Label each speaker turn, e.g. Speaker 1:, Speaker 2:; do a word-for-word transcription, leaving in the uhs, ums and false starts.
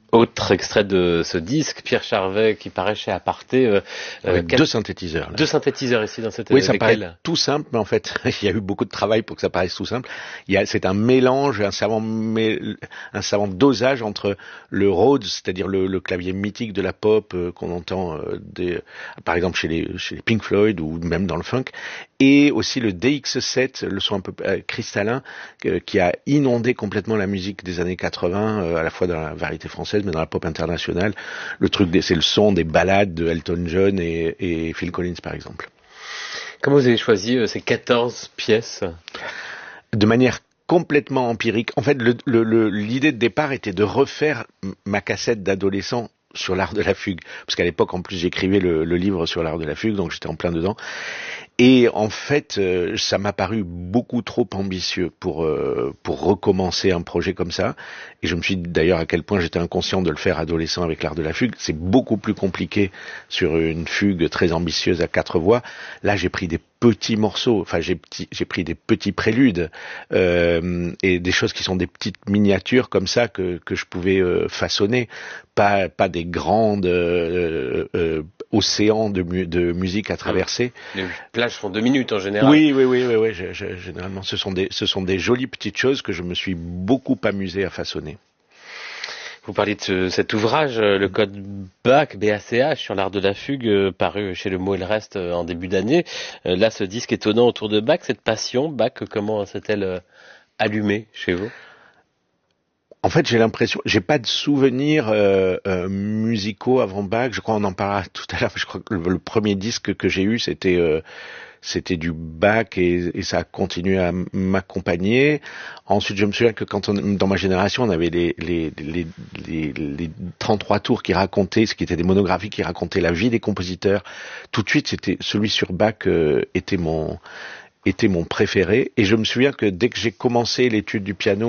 Speaker 1: Autre extrait de ce disque, Pierre Charvet, qui paraît chez Aparté. Euh,
Speaker 2: Avec
Speaker 1: quel...
Speaker 2: deux synthétiseurs. Là.
Speaker 1: Deux synthétiseurs ici dans cette.
Speaker 2: Oui, ça
Speaker 1: lesquels...
Speaker 2: paraît tout simple, mais en fait, il y a eu beaucoup de travail pour que ça paraisse tout simple. Il y a, c'est un mélange, un savant, un savant dosage entre le Rhodes, c'est-à-dire le, le clavier mythique de la pop euh, qu'on entend, euh, des, par exemple chez les, chez les Pink Floyd ou même dans le funk, et aussi le D X sept, le son un peu euh, cristallin, euh, qui a inondé complètement la musique des années quatre-vingts, euh, à la fois dans la variété française, mais dans la pop internationale. Le truc, des, c'est le son des ballades de Elton John et, et Phil Collins, par exemple.
Speaker 1: Comment vous avez choisi euh, ces quatorze pièces ?
Speaker 2: De manière complètement empirique. En fait, le, le, le, l'idée de départ était de refaire ma cassette d'adolescent sur l'art de la fugue. Parce qu'à l'époque, en plus, j'écrivais le, le livre sur l'art de la fugue, donc j'étais en plein dedans. Et en fait, euh, ça m'a paru beaucoup trop ambitieux pour euh, pour recommencer un projet comme ça. Et je me suis dit d'ailleurs à quel point j'étais inconscient de le faire adolescent avec l'art de la fugue. C'est beaucoup plus compliqué sur une fugue très ambitieuse à quatre voix. Là, j'ai pris des petits morceaux, enfin j'ai, petit, j'ai pris des petits préludes euh, et des choses qui sont des petites miniatures comme ça que, que je pouvais euh, façonner, pas, pas des grandes euh, euh, océans de, mu- de musique à traverser.
Speaker 1: Les plages font deux minutes en général.
Speaker 2: Oui, oui, oui, oui, oui je, je, généralement ce sont, des, ce sont des jolies petites choses que je me suis beaucoup amusé à façonner.
Speaker 1: Vous parliez de ce, cet ouvrage, le code Bach, B A C H, sur l'art de la fugue, euh, paru chez Le Mot et le Reste euh, en début d'année. Euh, là, ce disque étonnant autour de Bach, cette passion, Bach, comment s'est-elle euh, allumée chez vous ?
Speaker 2: En fait, j'ai l'impression, j'ai pas de souvenirs euh, euh, musicaux avant Bach. Je crois qu'on en parlera tout à l'heure. Je crois que le, le premier disque que j'ai eu, c'était euh, c'était du Bach et, et ça a continué à m'accompagner. Ensuite, je me souviens que quand on, dans ma génération, on avait les les les les, les trente-trois tours qui racontaient, ce qui étaient des monographies qui racontaient la vie des compositeurs. Tout de suite, c'était celui sur Bach euh, était mon était mon préféré. Et je me souviens que dès que j'ai commencé l'étude du piano